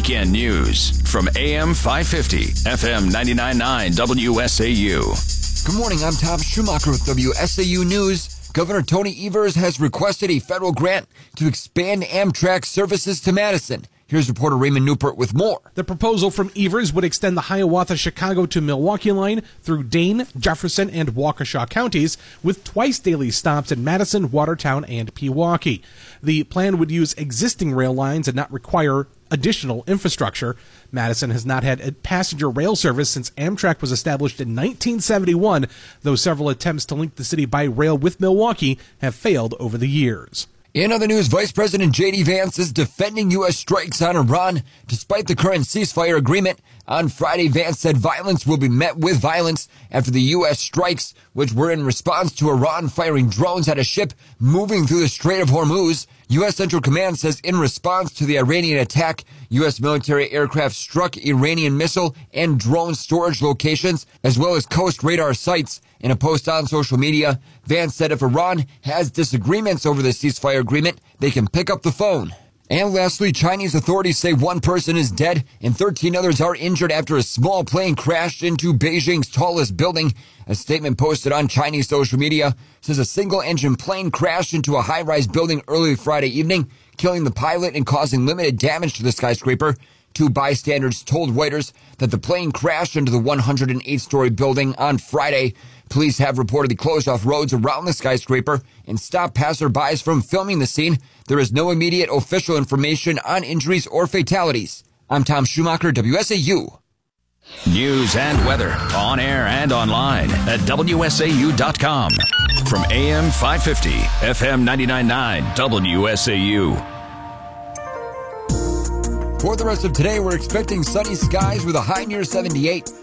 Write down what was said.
Weekend News from AM 550, FM 99.9 WSAU. Good morning, I'm Tom Schumacher with WSAU News. Governor Tony Evers has requested a federal grant to expand Amtrak services to Madison. Here's reporter Raymond Newport with more. The proposal from Evers would extend the Hiawatha-Chicago to Milwaukee line through Dane, Jefferson, and Waukesha counties, with twice daily stops in Madison, Watertown, and Pewaukee. The plan would use existing rail lines and not require additional infrastructure. Madison has not had a passenger rail service since Amtrak was established in 1971, though several attempts to link the city by rail with Milwaukee have failed over the years. In other news, Vice President J.D. Vance is defending U.S. strikes on Iran despite the current ceasefire agreement. On Friday, Vance said violence will be met with violence after the U.S. strikes, which were in response to Iran firing drones at a ship moving through the Strait of Hormuz. U.S. Central Command says in response to the Iranian attack, U.S. military aircraft struck Iranian missile and drone storage locations, as well as coast radar sites. In a post on social media, Vance said if Iran has disagreements over the ceasefire agreement, they can pick up the phone. And lastly, Chinese authorities say one person is dead and 13 others are injured after a small plane crashed into Beijing's tallest building. A statement posted on Chinese social media says a single-engine plane crashed into a high-rise building early Friday evening, killing the pilot and causing limited damage to the skyscraper. Two bystanders told Reuters that the plane crashed into the 108-story building on Friday. Police have reportedly closed off roads around the skyscraper and stopped passerbys from filming the scene. There is no immediate official information on injuries or fatalities. I'm Tom Schumacher, WSAU. News and weather on air and online at WSAU.com. From AM 550, FM 99.9 WSAU. For the rest of today, we're expecting sunny skies with a high near 78.